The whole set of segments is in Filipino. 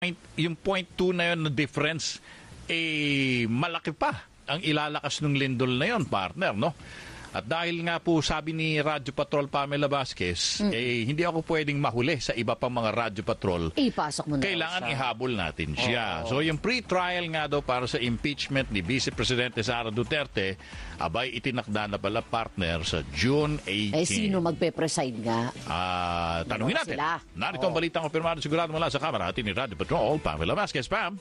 yung 0.2 na yun na difference, malaki pa ang ilalakas ng lindol na yon, partner, no? At dahil nga po sabi ni Radyo Patrol Pamela Vasquez, hindi ako pwedeng mahuli sa iba pang mga Radyo Patrol. Ipasok mo na kailangan siya. ihabol natin siya. So yung pre-trial nga daw para sa impeachment ni Vice Presidente Sara Duterte, abay itinakda na pala, partner, sa June 18. Sino magpe-preside nga? Tanungin natin. Sila. Narito ang balitang kumpirmado sigurado mula sa kamera natin ni Radyo Patrol Pamela Vasquez. Pam.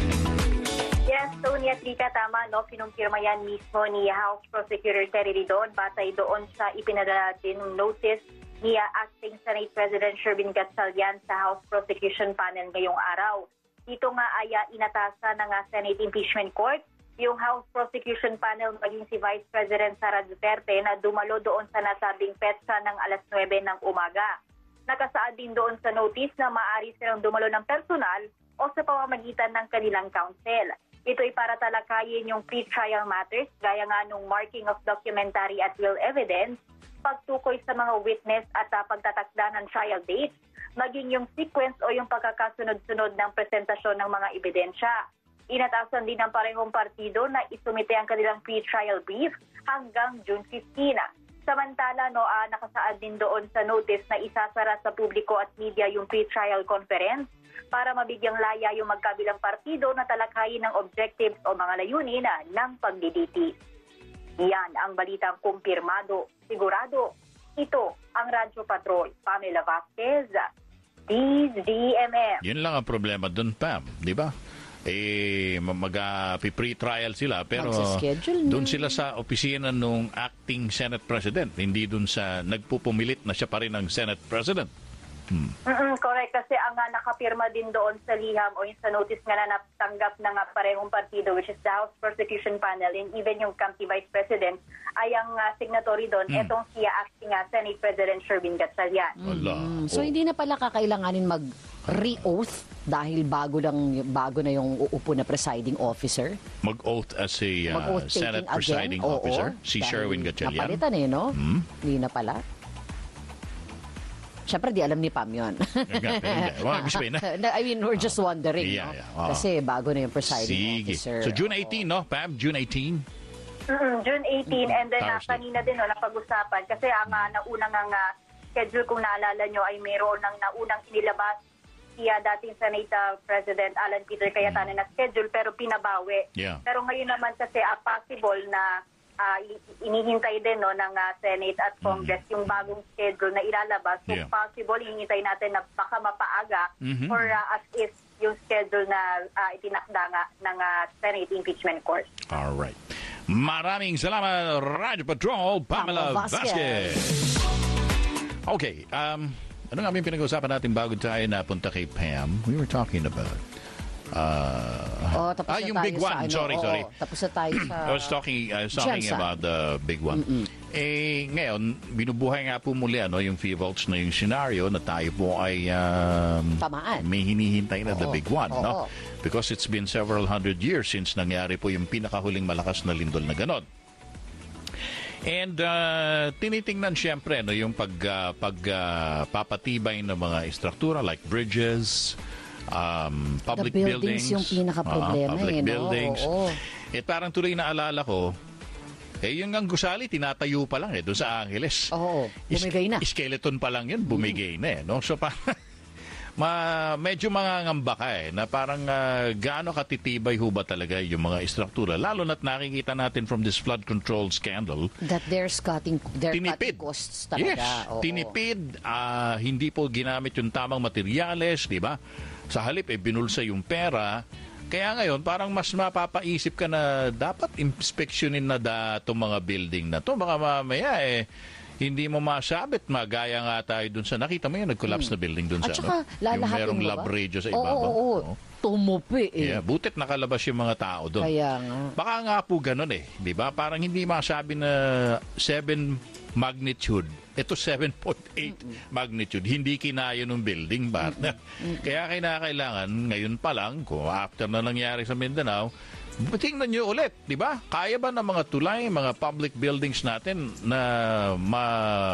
Yes, Tony at Rika, tama, no? Kinumpirma yan mismo ni House Prosecutor Terry Ridon batay doon sa ipinadala din notice ni Acting Senate President Sherwin Gatchalian sa House Prosecution Panel ngayong araw. Dito nga ay inatasan ng Senate Impeachment Court yung House Prosecution Panel maging si Vice President Sara Duterte na dumalo doon sa nasabing petsa ng alas 9 ng umaga. Nakasaad din doon sa notice na maaari silang dumalo ng personal o sa pamamagitan ng kanilang counsel. Ito ay para talakayin yung pre-trial matters gaya nga nung marking of documentary at real evidence, pagtukoy sa mga witness at pagtatakda ng trial dates, maging yung sequence o yung pagkakasunod-sunod ng presentasyon ng mga ebidensya. Inatasan din ng parehong partido na isumite ang kanilang pre-trial brief hanggang June 15. Samantala, nakasaad din doon sa notice na isasara sa publiko at media yung pre-trial conference para mabigyang laya yung magkabilang partido na talakayin ng objectives o mga layunin ng pagdiditi. Yan ang balitang kumpirmado. Sigurado, ito ang Radyo Patrol. Pamela Vasquez, DZMM. Yun lang ang problema dun, Pam. Di ba? Mag-pre-trial sila pero doon sila sa opisina nung acting Senate President, hindi doon sa nagpupumilit na siya pa rin ang Senate President. Correct, kasi ang nakapirma din doon sa liham o yung sa notice nga na natanggap ng parehong partido, which is the House Prosecution Panel and even yung County Vice President ay ang signatory doon, etong siya acting Senate President Sherwin Gatchalian. So hindi na pala kakailanganin mag-re-oath dahil bago na yung uupo na presiding officer? Mag-oath as a Senate presiding officer, si Sherwin Gatchalian. Napalitan Hindi na pala. Siyempre, di alam ni Pam yun. I mean, we're just wondering. Kasi bago na yung presiding officer. So, June 18, no? Pam, June 18? June 18. And then, kanina din, napag-usapan. Kasi ang naunang schedule, kung naalala nyo, ay mayroon ng naunang inilabas siya dating Senate President Alan Peter Cayetano na schedule, pero pinabawi. Pero ngayon naman kasi, possible na inihintay din ng Senate at Congress yung bagong schedule na ilalabas. So possible, hinihintay natin na baka mapaaga or as if yung schedule na itinakda nga ng Senate Impeachment Court. Alright. Maraming salamat, Radyo Patrol, Pamela Vasquez. Okay, ano nga yung pinag-uusapan natin bago tayo napunta kay Pam? We were talking about tapos yung big one. Sorry. Tapos na tayo sa I was talking about the big one. Ngayon, binubuhay nga po muli yung FIVOLTS na yung scenario na tayo po ay tamaan. May hinihintay na the big one. No? Because it's been several hundred years since nangyari po yung pinakahuling malakas na lindol na ganon. And tinitingnan siyempre yung pagpapatibay ng mga istruktura like bridges, public buildings yung pinaka-problema public buildings. Parang tuloy na alala ko, yung ang gusali, tinatayo pa lang doon sa Angeles. Bumigay na. Skeleton pa lang yun, bumigay na no? So medyo mangangamba ka na parang gaano katitibay ho ba talaga yung mga istruktura, lalo na't nakikita natin from this flood control scandal that they're cutting costs talaga. Yes, tinipid, hindi po ginamit yung tamang materyales, di ba? Sa halip binulsa yung pera. Kaya ngayon parang mas mapapaisip ka na dapat inspeksyonin na itong mga building na to, baka mamaya hindi mo masabit, magaya nga tayo dun sa, nakita mo yung nag-collapse na building dun sa, yung merong lab radio sa ibaba. Tumupi butit nakalabas yung mga tao dun. Kaya nga. Baka nga po ganun di ba? Parang hindi masabi na 7 magnitude. Ito 7.8 magnitude. Hindi kinaya ng building, partner. Kaya kinakailangan, ngayon pa lang, kung after na nangyari sa Mindanao, tingnan nyo ulit, di ba? Kaya ba ng mga tulay, mga public buildings natin na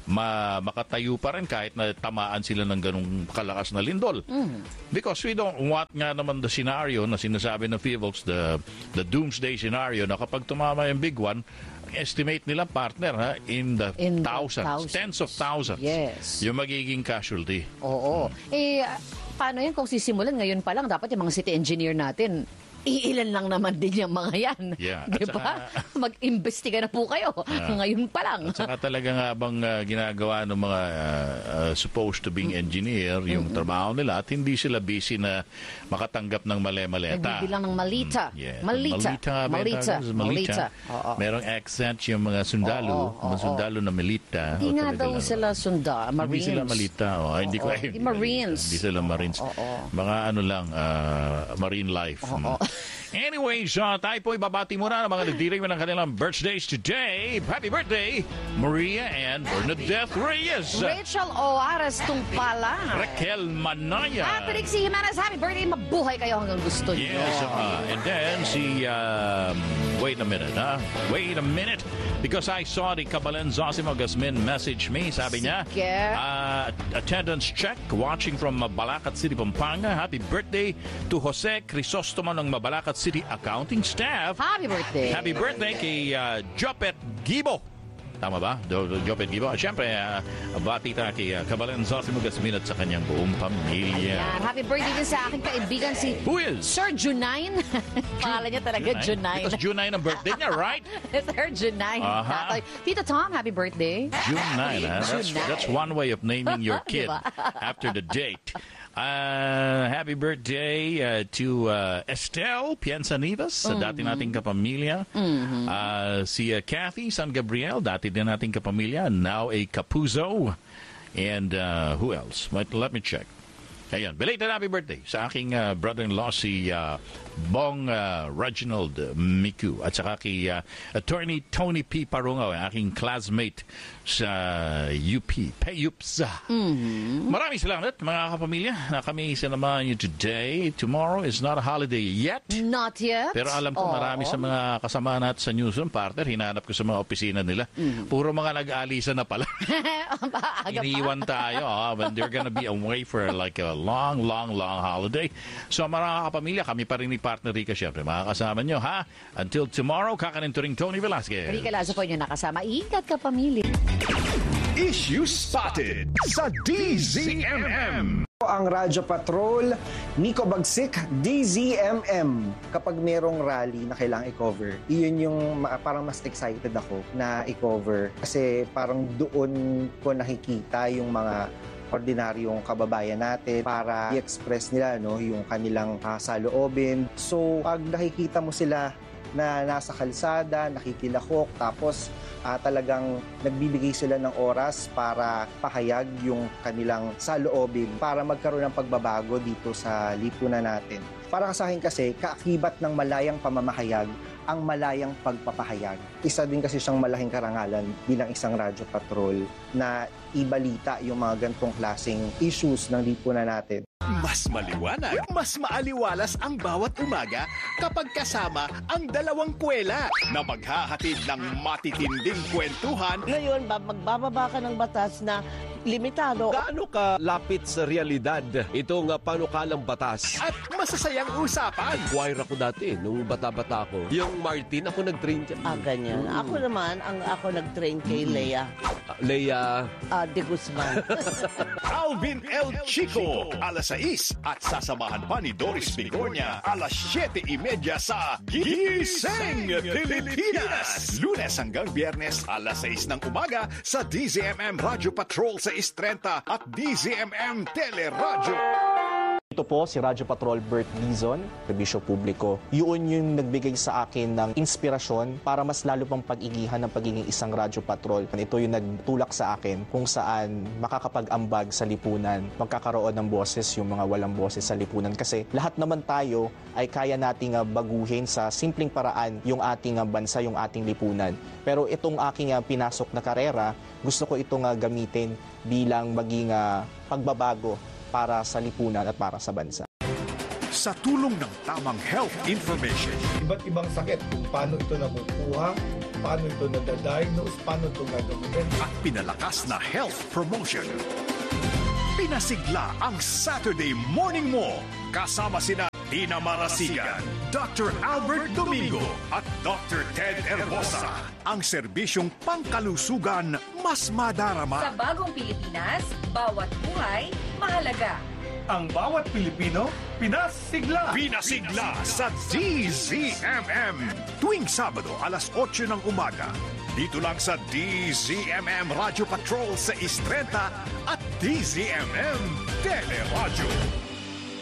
makatayo pa rin kahit na tamaan sila ng ganung kalakas na lindol. Because we don't want nga naman the scenario na sinasabi ng PHIVOLCS, the doomsday scenario, na kapag tumama yung big one, estimate nila, partner, in the thousands, tens of thousands, Yes. yung magiging casualty. Oo. Paano yan kung sisimulan ngayon pa lang? Dapat yung mga city engineer natin, iilan lang naman din yung mga yan. Yeah. Di ba? Mag-imbestiga na po kayo. Ngayon pa lang. At saka talaga nga bang ginagawa ng mga supposed to being engineer yung trabaho nila at hindi sila busy na makatanggap ng mali-maleta. Nagbibilang ng malita. Yeah. Malita. Nga ba yung tawag? Malita. Oo. Merong accent yung mga sundalo. Oo. Mga sundalo na malita. Hindi nga daw sila sunda. Marines. Hindi sila malita. Hindi ko Hindi Marines. Hindi sila Marines. Mga ano lang, marine life. Anyways, tayo po ibabati muna ng mga nagdiring ng kanilang birthdays today. Happy birthday, Maria and Bernadette Reyes. Rachel Oares Tungpala. Raquel Manaya. Trixie Jimenez, happy birthday. Mabuhay kayo hanggang gusto niyo. Yes, and then wait a minute, because I saw the Kabalen Zosimo Gasmin message me, sabi niya, Sige. attendance check, watching from Mabalacat City, Pampanga. Happy birthday to Jose Crisostomo ng Mabalacat City Accounting Staff. Happy birthday. Happy birthday kay Jopet Gibo. Tama ba? Jopet Gibo. At syempre, bati tayo kay Kabalen Zosimo Gasmin at sa kanyang buong pamilya. Ayan. Happy birthday din sa aking kaibigan si Who is? Sir Junain. Pangalan niya talaga Junain. Because June 9 ang birthday niya, right? Sir Junain. Aha. Tito Tom, happy birthday. June 9, That's one way of naming your kid Diba? after the date. Happy birthday to Estelle Piensanivas, dati nating kapamilya. Si Kathy San Gabriel, dati din nating kapamilya, now a Capuzzo. And who else? Let me check. Ayan, belated happy birthday sa aking brother-in-law si Bong Reginald Miku at saka kay Attorney Tony P. Parungaw, aking classmate sa UP, PayUPSA. Maraming salamat mga kapamilya na kami sinamahan niyo today. Tomorrow is not a holiday yet. Not yet. Pero alam ko marami sa mga kasama natin sa newsroom, partner, hinanap ko sa mga opisina nila. Puro mga nag-aalisa na pala. Iniwan tayo when they're gonna be away for like a long holiday. So mga kapamilya, kami pa rin ni Partner Rica, syempre makakasama nyo, ha? Until tomorrow, kakaninturing Tony Velasquez. Rica Lazo po inyo nakasama. Ingat ka, pamilya. Issue spotted sa DZMM. Ang Radyo Patrol, Nico Bagsik, DZMM. Kapag merong rally na kailangang i-cover, iyon yung parang mas excited ako na i-cover. Kasi parang doon ko nakikita yung mga ordinaryong kababayan natin para i-express nila yung kanilang saloobin. So, pag nakikita mo sila na nasa kalsada, nakikilahok, tapos talagang nagbibigay sila ng oras para pahayag yung kanilang saloobin para magkaroon ng pagbabago dito sa lipunan natin. Para sa akin kasi, kaakibat ng malayang pamamahayag ang malayang pagpapahayag. Isa din kasi siyang malaking karangalan bilang isang radyo patrol na ibalita yung mga gantong klaseng issues ng lipunan natin. Mas maliwanag, mas maaliwalas ang bawat umaga kapag kasama ang dalawang kwela na maghahatid ng matitinding kwentuhan. Ngayon, magbababa ka ng batas na limitado. Gaano ka lapit sa realidad itong panukalang batas? At masasayang usapan. Choir ako dati, nung bata-bata ako. Yung Martin, ako nag-train dyan. Ganyan. Ako naman, ako nag-train kay Lea. Leia. De Guzman. Alvin L. Chico, alas 6 at sasamahan pa ni Doris Bigornia, alas 7:30 sa Gising Pilipinas. Lunes hanggang Biyernes, alas 6 ng umaga sa DZMM Radio Patrol sa 6:30 at DZMM Teleradyo. Ito po si Radyo Patrol Bert Dizon, Serbisyo Publiko. Yun yung nagbigay sa akin ng inspirasyon para mas lalo pang pag-igihan ng pagiging isang Radyo Patrol. Ito yung nagtulak sa akin kung saan makakapag-ambag sa lipunan, magkakaroon ng boses yung mga walang boses sa lipunan. Kasi lahat naman tayo ay kaya nating baguhin sa simpleng paraan yung ating bansa, yung ating lipunan. Pero itong aking pinasok na karera, gusto ko itong gamitin bilang maging pagbabago para sa lipunan at para sa bansa. sa tulong ng tamang health information. Iba't ibang sakit, kung paano ito nakukuha, paano ito nadadiagnose, paano ito gagawin. At pinalakas na health promotion. Pinasigla ang Saturday Morning Mo. Kasama sina Tina Marasigan, Dr. Albert Domingo at Dr. Ted Herbosa. Ang serbisyong pangkalusugan mas madarama. Sa bagong Pilipinas, bawat buhay mahalaga. Ang bawat Pilipino, pinasigla. Pinasigla sa DZMM. Tuwing Sabado, alas 8 ng umaga. Dito lang sa DZMM Radio Patrol sa 6:30 at DZMM Teleradyo.